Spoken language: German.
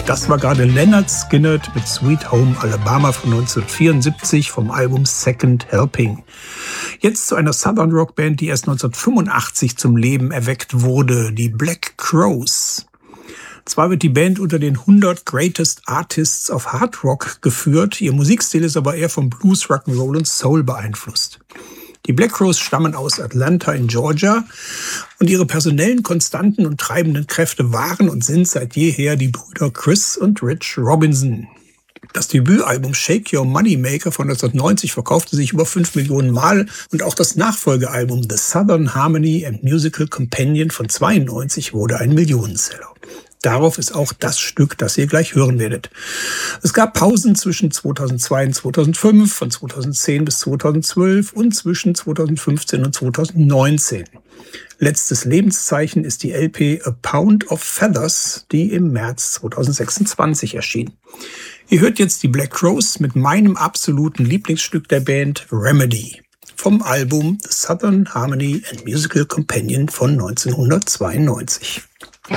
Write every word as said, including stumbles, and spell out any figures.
Das war gerade Lynyrd Skynyrd mit Sweet Home Alabama von neunzehnhundertvierundsiebzig vom Album Second Helping. Jetzt zu einer Southern Rock Band, die erst neunzehnhundertfünfundachtzig zum Leben erweckt wurde, die Black Crowes. Zwar wird die Band unter den hundert Greatest Artists of Hard Rock geführt, ihr Musikstil ist aber eher vom Blues, Rock'n'Roll und Soul beeinflusst. Die Black Crowes stammen aus Atlanta in Georgia und ihre personellen Konstanten und treibenden Kräfte waren und sind seit jeher die Brüder Chris und Rich Robinson. Das Debütalbum Shake Your Moneymaker von neunzehnhundertneunzig verkaufte sich über fünf Millionen Mal und auch das Nachfolgealbum The Southern Harmony and Musical Companion von zweiundneunzig wurde ein Millionenseller. Darauf ist auch das Stück, das ihr gleich hören werdet. Es gab Pausen zwischen zweitausendzwei und zweitausendfünf, von zweitausendzehn bis zweitausendzwölf und zwischen zweitausendfünfzehn und zweitausendneunzehn. Letztes Lebenszeichen ist die L P A Pound of Feathers, die im März zweitausendsechsundzwanzig erschien. Ihr hört jetzt die Black Crowes mit meinem absoluten Lieblingsstück der Band, Remedy, vom Album The Southern Harmony and Musical Companion von neunzehnhundertzweiundneunzig.